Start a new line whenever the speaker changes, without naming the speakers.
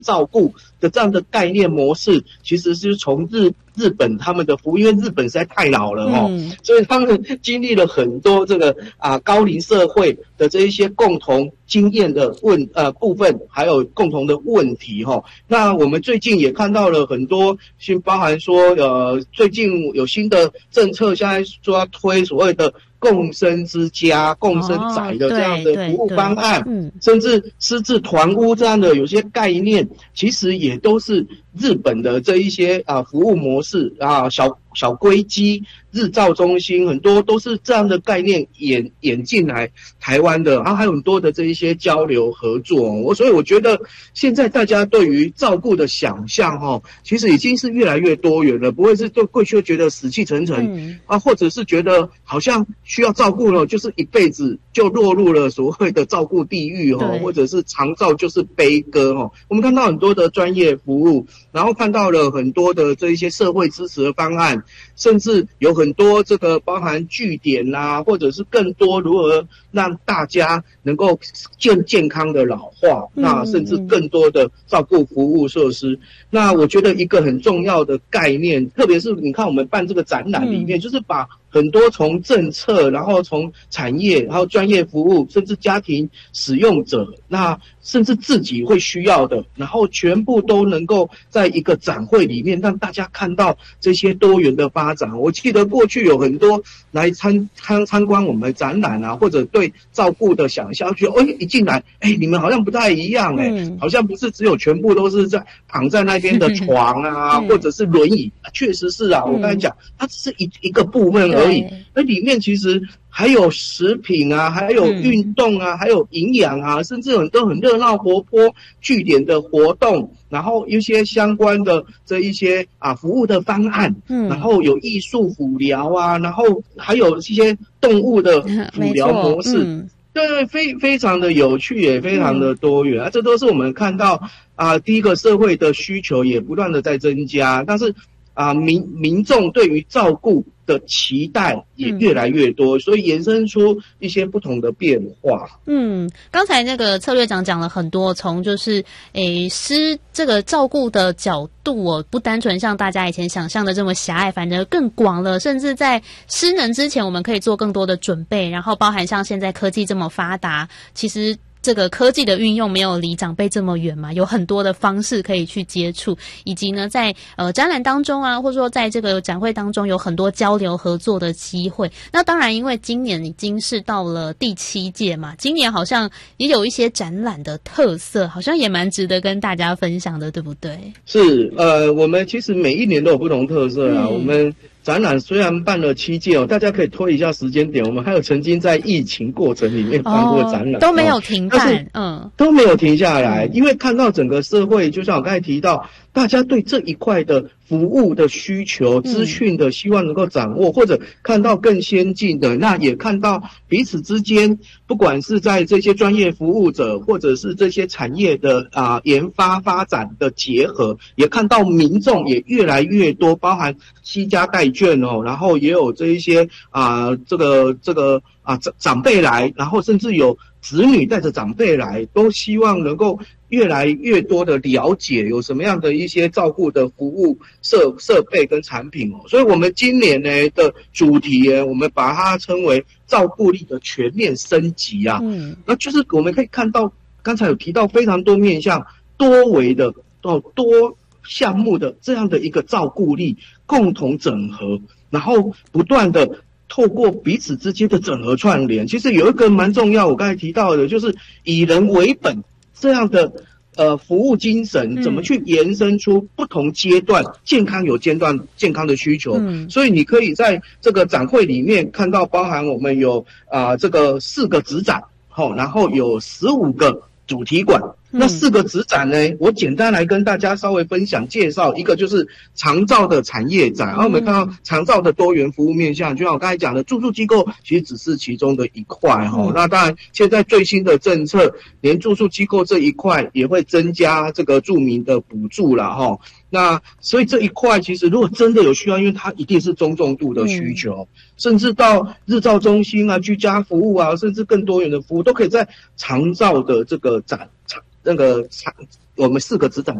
照顾的这样的概念模式，其实是从日本他们的服务，因为日本实在太老了所以他们经历了很多这个高龄社会的这一些共同经验的部分，还有共同的问题那我们最近也看到了很多，包含说最近有新的政策，现在说要推所谓的共生之家、共生宅的这样的服务方案，甚至失智团屋这样的有些概念，其实也都是日本的这一些服务模式小龟基、日照中心，很多都是这样的概念演进来台湾的，然后还有很多的这一些交流合作所以我觉得现在大家对于照顾的想象其实已经是越来越多元了，不会是对过去觉得死气沉沉或者是觉得好像需要照顾了就是一辈子就落入了所谓的照顾地狱或者是长照就是悲歌我们看到很多的专业服务，然后看到了很多的这一些社会支持的方案，甚至有很多这个包含据点或者是更多如何让大家能够健康的老化，那甚至更多的照顾服务设施。那我觉得一个很重要的概念，特别是你看我们办这个展览里面，就是把很多从政策，然后从产业，然后专业服务，甚至家庭使用者，那甚至自己会需要的，然后全部都能够在一个展会里面让大家看到这些多元的发展。我记得过去有很多来参观我们展览或者对照顾的想象，觉得一进来你们好像不太一样好像不是只有全部都是在躺在那边的床或者是轮椅，确实是我刚才讲它只是一个部分而已，那里面其实还有食品还有运动还有营养甚至很多很热闹活泼据点的活动，然后一些相关的这一些服务的方案，然后有艺术辅疗然后还有一些动物的辅疗模式，对，非常的有趣，也非常的多元这都是我们看到第一个社会的需求也不断的在增加，但是民众对于照顾的期待也越来越多，所以延伸出一些不同的变化。
刚才那个策略长讲了很多，从就是这个照顾的角度不单纯像大家以前想象的这么狭隘，反而更广了，甚至在失能之前我们可以做更多的准备，然后包含像现在科技这么发达，其实这个科技的运用没有离长辈这么远嘛，有很多的方式可以去接触，以及呢在展览当中或者说在这个展会当中有很多交流合作的机会。那当然因为今年已经是到了第7届嘛，今年好像也有一些展览的特色，好像也蛮值得跟大家分享的，对不对？
是我们其实每一年都有不同特色我们展览虽然办了7届大家可以推一下时间点，我们还有曾经在疫情过程里面办过展览
都没有停办
都没有停下来因为看到整个社会，就像我刚才提到，大家对这一块的服务的需求、资讯的希望能够掌握，或者看到更先进的，那也看到彼此之间，不管是在这些专业服务者，或者是这些产业的研发发展的结合，也看到民众也越来越多，包含惜家带眷然后也有这一些长辈来，然后甚至有子女带着长辈来，都希望能够越来越多的了解有什么样的一些照顾的服务设备跟产品所以我们今年呢的主题我们把它称为照顾力的全面升级那就是我们可以看到刚才有提到非常多面向多维的多项目的这样的一个照顾力共同整合，然后不断的透过彼此之间的整合串联。其实有一个蛮重要我刚才提到的，就是以人为本这样的服务精神，怎么去延伸出不同阶段健康有阶段健康的需求所以你可以在这个展会里面看到包含我们有这个4个子展然后有15个主题馆。那4个子展呢，我简单来跟大家稍微分享介绍。一个就是长照的产业展，然后我们看到长照的多元服务面向，就像我刚才讲的，住宿机构其实只是其中的一块那当然现在最新的政策，连住宿机构这一块也会增加这个住民的补助啦那所以这一块其实如果真的有需要，因为它一定是中重度的需求，甚至到日照中心居家服务甚至更多元的服务都可以在长照的这个我们4个执掌